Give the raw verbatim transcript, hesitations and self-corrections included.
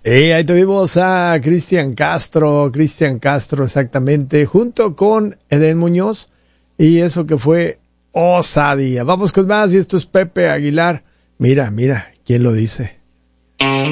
Y ahí tuvimos a Cristian Castro, Cristian Castro exactamente, junto con Edén Muñoz, y eso que fue Osadía. Vamos con más, y esto es Pepe Aguilar. Mira, mira, ¿quién lo dice?